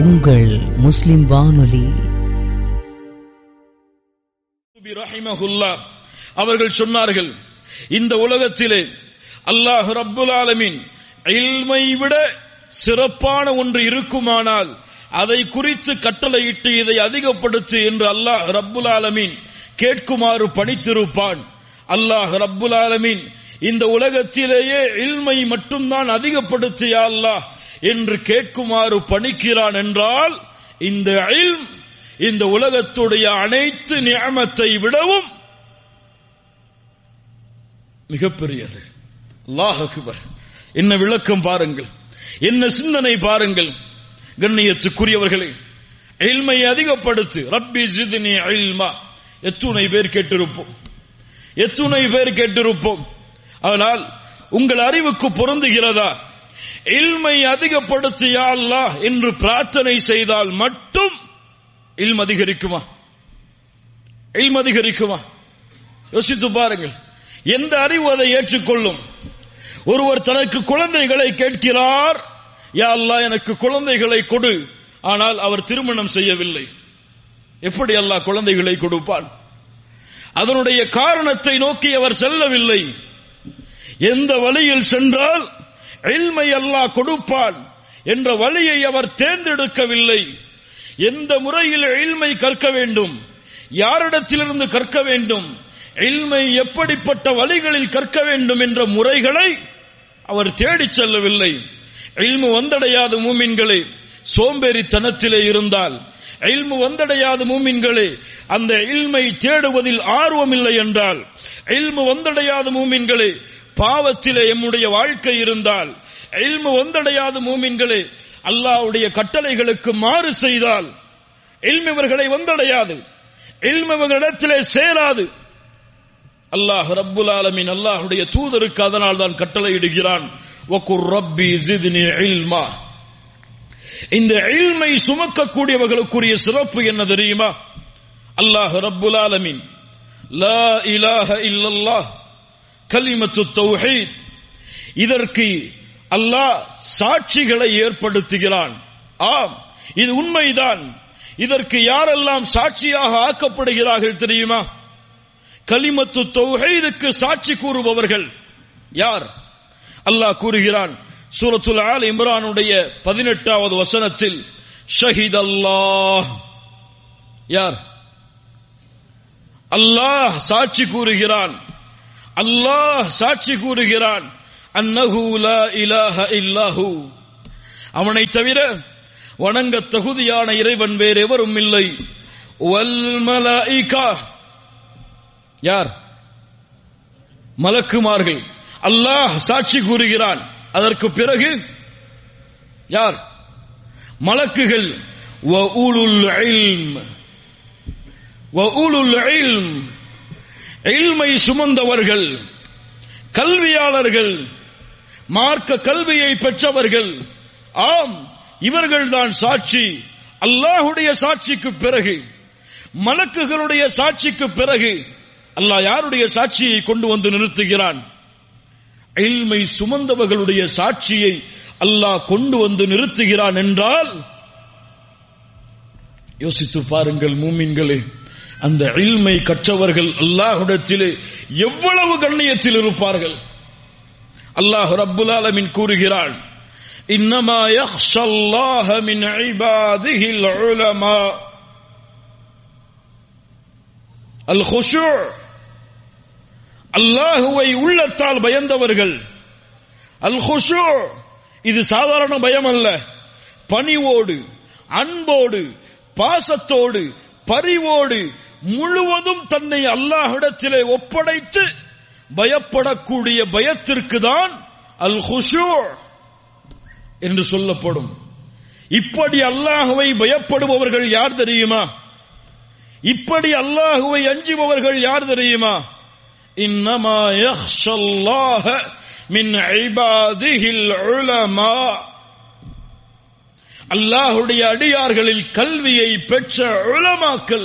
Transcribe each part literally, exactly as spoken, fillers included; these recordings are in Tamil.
உங்கள் முஸ்லிம் வானொலி. அவர்கள் சொன்னார்கள், இந்த உலகத்திலே அல்லாஹ் ரப்புல் ஆலமீன் இல்மை விட சிறப்பான ஒன்று இருக்குமானால் அதை குறித்து கட்டளையிட்டு இதை அதிகப்படுத்து என்று அல்லாஹ் ரப்புல் ஆலமீன் கேட்குமாறு பணித்திருப்பான். அல்லாஹ் ரப்புல் ஆலமீன் இந்த உலகத்திலேயே இல்மை மட்டும்தான் அதிகப்படுத்தியா அல்லாஹ் என்று கேட்குமாறு பணிக்கிறான் என்றால் இந்த இல்ம் இந்த உலகத்துடைய அனைத்து நிஅமத்தை விடவும் மிகப்பெரியது. அல்லாஹ் அக்பர். என்ன விளக்கம் பாருங்கள், என்ன சிந்தனை பாருங்கள். கண்ணியத்துக்குரியவர்களே, இல்மை அதிகப்படுத்து, ரப்பி ஜித்னி இல்மா. எத்துணை பேர் கேட்டிருப்போம், எத்துணை பேர் கேட்டிருப்போம். ஆனால் உங்கள் அறிவுக்கு பொருந்துகிறதா? இல்மை அதிகப்படுத்து யா அல்லாஹ் என்று பிரார்த்தனை செய்தால் மட்டும் இல்ம் அதிகரிக்குமா? இல்ம் அதிகரிக்குமா? யோசித்து பாருங்கள். எந்த அறிவு அதை ஏற்றுக்கொள்ளும்? ஒருவர் தனக்கு குழந்தைகளை கேட்கிறார், யா அல்லாஹ் எனக்கு குழந்தைகளை கொடு. ஆனால் அவர் திருமணம் செய்யவில்லை. எப்படி அல்லாஹ் குழந்தைகளை கொடுப்பான்? அதனுடைய காரணத்தை நோக்கி அவர் செல்லவில்லை. எந்த வழியில் சென்றால் இல்மை அல்லாஹ் கொடுப்பான் என்ற வழியை அவர் தேர்ந்தெடுக்கவில்லை. எந்த முறையில் இல்மை கற்க வேண்டும், யாரிடத்திலிருந்து கற்க வேண்டும், இல்மை எப்படிப்பட்ட வழிகளில் கற்க வேண்டும் என்ற முறைகளை அவர் தேடிச் செல்லவில்லை. இல்மு வந்தடையாத மூமின்களே, சோம்பேறித்தனத்திலே இருந்தால், இல்மு வந்தடையாத மூமின்களே, அந்த இல்மை தேடுவதில் ஆர்வம் இல்லை என்றால், இல்மு வந்தடையாத மூமின்களே, பாவத்திலே எம்முடைய வாழ்க்கை இருந்தால், இல்மு வந்தடையாத மூமின்களே, அல்லாஹ்வுடைய கட்டளைகளுக்கு மாறு செய்தால், இல்மு இவர்களை வந்தடையாது, இல்மு இவர்களிடத்திலே சேராது. அல்லாஹ் ரப்புல் ஆலமீன் அல்லாஹ்வுடைய தூதருக்கு அதனால் தான் கட்டளையிடுகிறான், வகுர் ரப்பி ஜித்னி இல்மா. இந்த இல்மை சுமக்கக்கூடியவர்களுக்குரிய சிறப்பு என்ன தெரியுமா? அல்லாஹ் ரப்புல் ஆலமீன் லா இலாஹ இல்லல்லாஹ் கலிமத்து தௌஹீத், இதற்கு அல்லாஹ் சாட்சிகளை ஏற்படுத்துகிறான். ஆம், இது உண்மைதான். இதற்கு யாரெல்லாம் சாட்சியாக ஆக்கப்படுகிறார்கள் தெரியுமா? கலிமத்து தௌஹீதுக்கு சாட்சி கூறுபவர்கள் யார்? அல்லாஹ் கூறுகிறான் சூரத்துல் ஆல் இம்ரானுடைய பதினெட்டாவது வசனத்தில், ஷஹீத் அல்லாஹ். யார்? அல்லாஹ் சாட்சி கூறுகிறான். அல்லாஹ் சாட்சி கூறுகிறான், அன்னஹு லா இலாஹ இல்லாஹு, அவனை தவிர வணங்க தகுதியான இறைவன் வேறு எவரும் இல்லை. வல் மலாயிகா, யார்? மலக்குமார்கள். அல்லாஹ் சாட்சி கூறுகிறான். அதற்கு பிறகு யார்? மலக்குகள். வ உலுல் இல்ம், வ உலுல் இல்ம், இல்மை சுமந்தவர்கள், கல்வியாளர்கள், மார்க்க கல்வியை பெற்றவர்கள். ஆம், இவர்கள்தான் சாட்சி. அல்லாஹ்வுடைய சாட்சிக்கு பிறகு, மலக்குகளுடைய சாட்சிக்கு பிறகு அல்லாஹ் யாருடைய சாட்சியை கொண்டு வந்து நிறுத்துகிறான்? இல்மை சுமந்தவர்களுடைய சாட்சியை அல்லாஹ் கொண்டு வந்து நிறுத்துகிறான் என்றால் யோசித்து பாருங்கள் மூமின்களே, அந்த இல்மை கற்றவர்கள் அல்லாஹ்விடத்திலே எவ்வளவு கண்ணியத்தில் இருப்பார்கள். அல்லாஹ் ரப்புல் ஆலமீன் கூறுகிறான், இன்னமா யக்ஷல்லாஹ மின் இபாதிஹில் உலமா. அல் குஷூ, அல்லாஹுவை உள்ளத்தால் பயந்தவர்கள். அல் குஷூ, இது சாதாரண பயம் அல்ல. பணிவோடு, அன்போடு, பாசத்தோடு, பரிவோடு, முழுவதும் தன்னை அல்லாஹ்விடத்திலே ஒப்படைத்து பயப்படக்கூடிய பயத்திற்கு தான் அல் குஷூ என்று சொல்லப்படும். இப்படி அல்லாஹுவை பயப்படுபவர்கள் யார் தெரியுமா? இப்படி அல்லாஹுவை அஞ்சுபவர்கள் யார் தெரியுமா? இன்னமா யக்ஷல்லாஹ மின் இபாதிஹில் உலமா. அல்லாஹ்வுடைய அடியார்களில் கல்வியை பெற்ற உலமாக்கள்.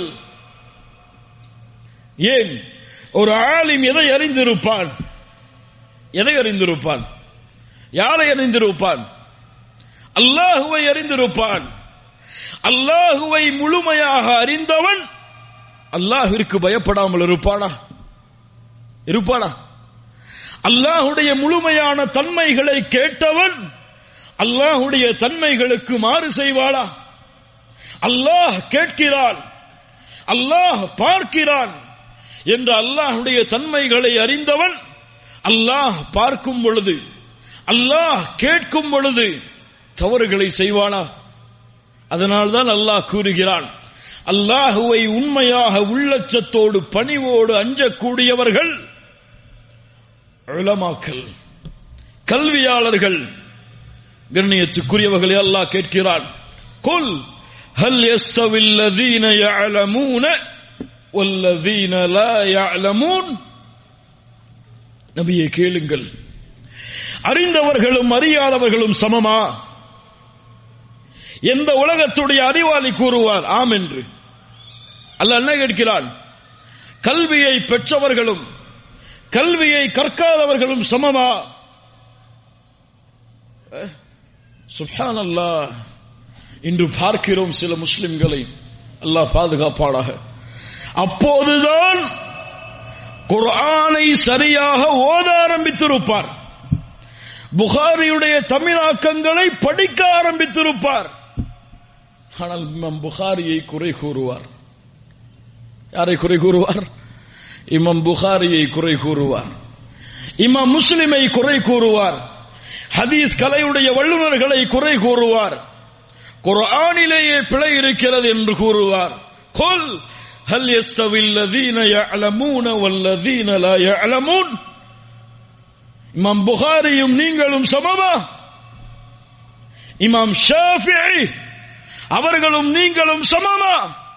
ஏன் ஒரு ஆலிம் எதை அறிந்திருப்பான்? எதை அறிந்திருப்பான்? யாரை அறிந்திருப்பான்? அல்லாஹுவை அறிந்திருப்பான். அல்லாஹுவை முழுமையாக அறிந்தவன் அல்லாஹ்விற்கு பயப்படாமல் இருப்பானா? இருப்பானா? அல்லாஹுடைய முழுமையான தன்மைகளை கேட்டவன் அல்லாஹுடைய தன்மைகளுக்கு மாறு செய்வாளா? அல்லாஹ் கேட்கிறான், அல்லாஹ் பார்க்கிறான் என்ற அல்லாஹுடைய தன்மைகளை அறிந்தவன் அல்லாஹ் பார்க்கும் பொழுது, அல்லாஹ் கேட்கும் பொழுது தவறுகளை செய்வானா? அதனால்தான் அல்லாஹ் கூறுகிறான், அல்லாஹுவை உண்மையாக உள்ளச்சத்தோடு பணிவோடு அஞ்சக்கூடியவர்கள் உலமாக்கள், கல்வியாளர்கள். கண்ணியத்துக்குரியவர்களே, அல்லாஹ் கேட்கிறான், குல் ஹல் யஸ்தவில் லதீன யஅலமூன வல்லதீன லா யஅலமூன். நபியே கேளுங்கள், அறிந்தவர்களும் அறியாதவர்களும் சமமா? எந்த உலகத்துடைய அறிவாளி கூறுவார் ஆம் என்று? அல்லாஹ் என்ன கேட்கிறான்? கல்வியை பெற்றவர்களும் கல்வியை கற்காதவர்களும் சமமா? சுப்ஹானல்லாஹ். இன்று பார்க்கிறோம் சில முஸ்லிம்களை, அல்லாஹ் பாதுகாப்பானாக, அப்போதுதான் குர்ஆனை சரியாக ஓத ஆரம்பித்திருப்பார், புகாரியுடைய தமிழாக்கங்களை படிக்க ஆரம்பித்திருப்பார். ஆனால் இமாம் புகாரியை குறை கூறுவார். யாரை குறை கூறுவார்? இமாம் புகாரியை குறை கூறுவார், இமாம் முஸ்லிமை குறை கூறுவார், ஹதீஸ் கலையுடைய வல்லுநர்களை குறை கூறுவார், குர்ஆனிலேயே பிழை இருக்கிறது என்று கூறுவார். குல் ஹல் யஸ்தவில் லதீன யஅலமூன வல்லதீன லா யஅலமூன். இமாம் புகாரியும் நீங்களும் சமமா? இமாம் ஷாஃபிஈ அவர்களும் நீங்களும் சமமா?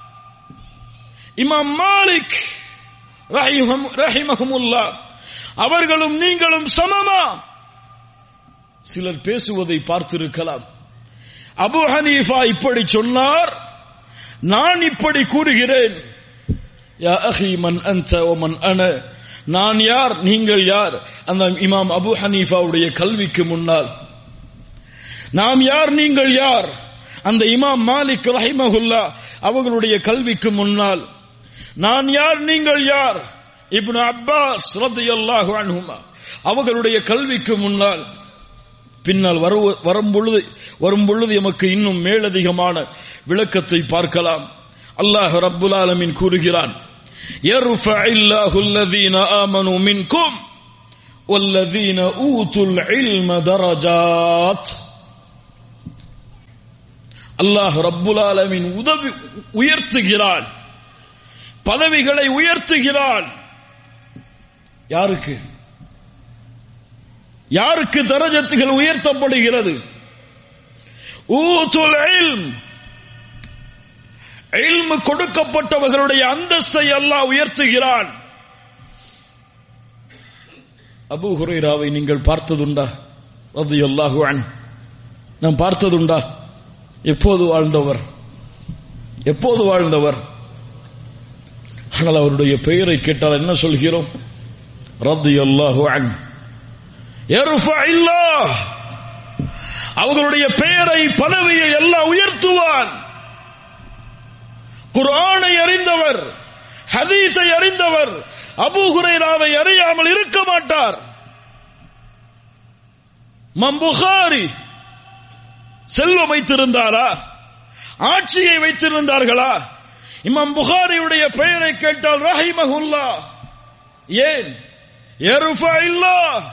இமாம் மாலிக் ரஹிமஹுமுல்லாஹ் அவர்களும் நீங்களும் சமமா? சிலர் பேசுவதை பார்த்திருக்கலாம். அபூ ஹனீஃபா இப்படி சொன்னார், நான் இப்படி கூறுகிறேன். யா அஹி மன் அன்த வ மன் அன. நான் யார், நீங்கள் யார்? அந்த இமாம் அபூ ஹனீஃபாவுடைய கல்விக்கு முன்னால் நாம் யார், நீங்கள் யார்? அந்த இமாம் மாலிக் ரஹிமஹுல்லாஹ் அவர்களுடைய கல்விக்கு முன்னால் நான் யார், நீங்கள் யார்? இப்னு அப்பாஸ் ரலியல்லாஹு அன்ஹுமா அவர்களுடைய கல்விக்கு முன்னால். பின்னால் வரும் பொழுது வரும் பொழுது எமக்கு இன்னும் மேலதிகமான விளக்கத்தை பார்க்கலாம். அல்லாஹ் ரப்புல் ஆலமீன் கூறுகிறான், யர்ஃபஇல்லாஹு அல்லதீன ஆமனூ மின்கும் வல்லதீன ஊதுல் இல்ம தரஜாத். அல்லாஹ் ரப்புல் ஆலமீன் உதவி உயர்த்துகிறான், பதவிகளை உயர்த்துகிறான். யாருக்கு யாருக்கு தரஜத்துகள் உயர்த்தப்படுகிறது? ஊதுல் இல்ம், இல்ம் கொடுக்கப்பட்டவர்களுடைய அந்தஸ்தை அல்லாஹ் உயர்த்துகிறான். அபூ ஹுரைராவை நீங்கள் பார்த்ததுண்டா? ரலியல்லாஹு அன்ஹு நாம் பார்த்ததுண்டா? எப்போது வாழ்ந்தவர், எப்போது வாழ்ந்தவர்? ஆனால் அவருடைய பெயரை கேட்டால் என்ன சொல்கிறோம்? ரலியல்லாஹு அன்ஹு. யர்ஃபஇல்லாஹ், அவர்களுடைய பெயரை பதவியை அல்லாஹ் உயர்த்துவான். குர்ஆனை அறிந்தவர், ஹதீஸை அறிந்தவர் அபூ ஹுரைராவை அறியாமல் இருக்க மாட்டார். இமாம் புகாரி செல்வம் வைத்திருந்தாரா? ஆட்சியை வைத்திருந்தார்களா? இமாம் புகாரியுடைய பெயரை கேட்டால் ரஹிமஹுல்லாஹ். ஏன்? யர்ஃபஇல்லாஹ்,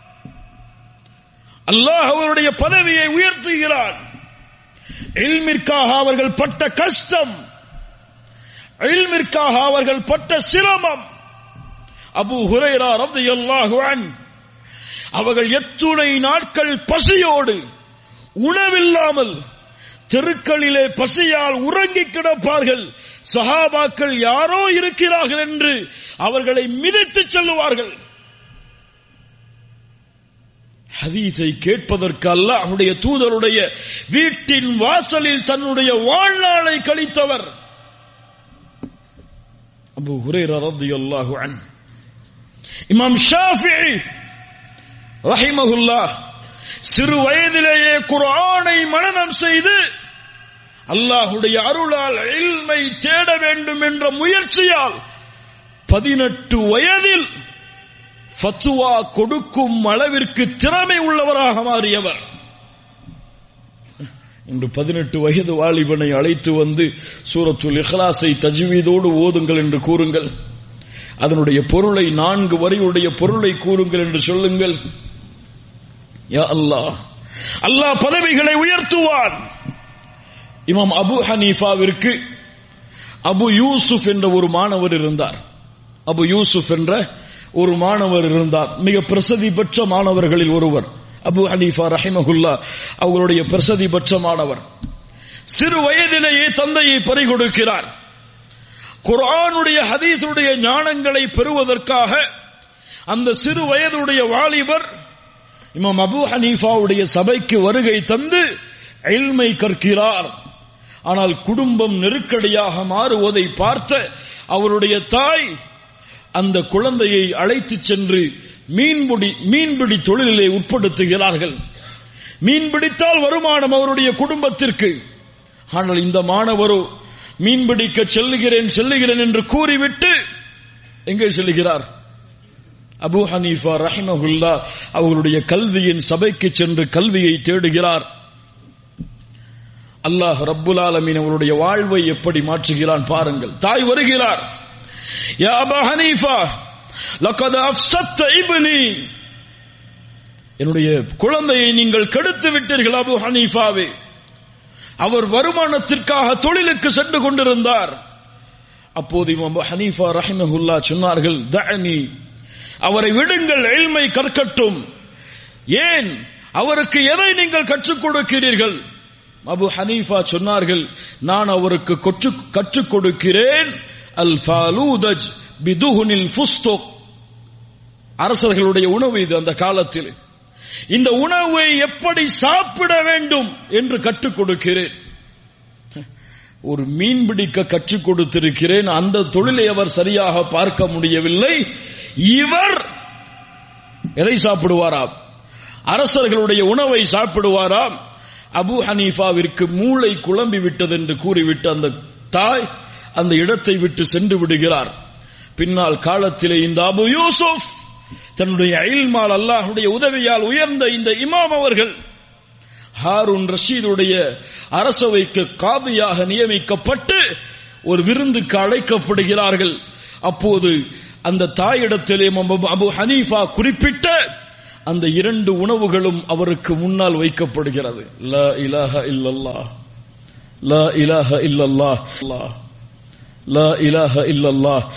அல்லாஹ் அவருடைய பதவியை உயர்த்துகிறான். இல்மிற்காக அவர்கள் பட்ட கஷ்டம், இல்மிற்காக அவர்கள் பட்ட சிரமம். அபூ ஹுரைரா ரலியல்லாஹு அன்ஹு அவர்கள் எத்துணை நாட்கள் பசியோடு உணவில்லாமல் தெருக்களிலே பசியால் உறங்கி கிடப்பார்கள். சஹாபாக்கள் யாரோ இருக்கிறார்கள் என்று அவர்களை மிதித்து செல்லுவார்கள். ஹதீஸை கேட்பதற்கு அல்லாஹ்வுடைய தூதருடைய வீட்டின் வாசலில் தன்னுடைய வாழ்நாளை கழித்தவர் அபூ ஹுரைரா ரலியல்லாஹு அன்ஹு. இமாம் ஷாஃபிஈ ரஹிமஹுல்லாஹ் சிறு வயதிலேயே குர்ஆனை மனனம் செய்து அல்லாஹுடைய அருளால் இல்மை தேட வேண்டும் என்ற முயற்சியால் பதினெட்டு வயதில் ஃபத்வா கொடுக்கும் அளவிற்கு திறமை உள்ளவராக மாறியவர். இன்று பதினெட்டு வயது வாலிபனை அழைத்து வந்து சூரத்துல் இக்லாஸை தஜ்வீதோடு ஓதுங்கள் என்று கூறுங்கள், அதனுடைய பொருளை நான்கு வரியுடைய பொருளை கூறுங்கள் என்று சொல்லுங்கள். யா அல்லாஹ், அல்லாஹ் பதவிகளை உயர்த்துவான். இமாம் அபு ஹனீஃபாவிற்கு அபு யூசுப் என்ற ஒரு மாணவர் இருந்தார். அபு யூசுப் என்ற ஒரு மாணவர் இருந்தார். மிக பிரசித்தி பெற்ற மாணவர்களில் ஒருவர் அபு ஹனீஃபா ரஹிமஹுல்லா, அவர்களுடைய பிரசித்தி பெற்ற மாணவர். சிறு வயதிலேயே தந்தையை பறிகொடுக்கிறார். குர்ஆனுடைய ஹதீஸுடைய ஞானங்களை பெறுவதற்காக அந்த சிறு வயதுடைய வாலிபர் இமாம் அபு ஹனீஃபாவுடைய சபைக்கு வருகை தந்து இல்மை கற்கிறார். ஆனால் குடும்பம் நெருக்கடியாக மாறுவதை பார்த்த அவருடைய தாய் அந்த குழந்தையை அழைத்து சென்று மீன்பிடி மீன்பிடி தொழிலிலே உட்படுத்துகிறார்கள். மீன்பிடித்தால் வருமானம் அவருடைய குடும்பத்திற்கு. ஆனால் இந்த மாணவரோ மீன்பிடிக்க செல்லுகிறேன் செல்லுகிறேன் என்று கூறிவிட்டு எங்கே செல்லுகிறார்? அபு ஹனீஃபா ரஹிமஹுல்லா அவர்களுடைய கல்வியின் சபைக்கு சென்று கல்வியை தேடுகிறார். அல்லாஹ் ரப்புல் ஆலமீன் அவருடைய வாழ்வை எப்படி மாற்றுகிறான் பாருங்கள். தாய் வருகிறார். யா அபா ஹனீஃபா லகத் அஃப்ஸத்த இப்னி, என்னுடைய குழந்தையை நீங்கள் கெடுத்து விட்டீர்கள் அபு ஹனீஃபாவே. அவர் வருமானத்திற்காக தொழிலுக்கு சென்று கொண்டிருந்தார். அப்போது இமாம் அபு ஹனீஃபா ரஹிமஹுல்லா சொன்னார்கள், தஅனி, அவரை விடுங்கள், இல்மை கற்கட்டும். ஏன் அவருக்கு எதை நீங்கள் கற்றுக் கொடுக்கிறீர்கள்? அபு ஹனீஃபா சொன்னார்கள், நான் அவருக்கு கற்றுக் கொடுக்கிறேன் அல் ஃபாலூதஜ் பிதுஹுனில் ஃபுஸ்துக். அரசர்களுடைய உணவு இது. அந்த காலத்தில் இந்த உணவை எப்படி சாப்பிட வேண்டும் என்று கற்றுக் கொடுக்கிறேன். ஒரு மீன் பிடிக்க கற்றுக் கொடுத்திருக்கிறேன். அந்த தொழிலை அவர் சரியாக பார்க்க முடியவில்லை. இவர் எதை சாப்பிடுவாராம்? அரசர்களுடைய உணவை சாப்பிடுவாராம். அபு ஹனீஃபாவிற்கு மூளை குழம்பி விட்டது என்று கூறிவிட்டு அந்த தாய் அந்த இடத்தை விட்டு சென்று விடுகிறார். பின்னால் காலத்திலே இந்த அபு யூசுப் தன்னுடைய இல்மால் அல்லாஹ்வுடைய உதவியால் உயர்ந்த இந்த இமாம் அவர்கள் ஹாரூன் ரஷீதுடைய அரசவைக்கு காதியாக நியமிக்கப்பட்டு ஒரு விருந்துக்கு அழைக்கப்படுகிறார்கள். அப்போது அந்த தாயிடத்திலே அபு ஹனீஃபா குறிப்பிட்ட அந்த இரண்டு உணவுகளும் அவருக்கு முன்னால் வைக்கப்படுகிறது. லா இலாஹ இல்லல்லாஹ், லா இலாஹ இல்லல்லாஹ், லா இலாஹ இல்லல்லாஹ்.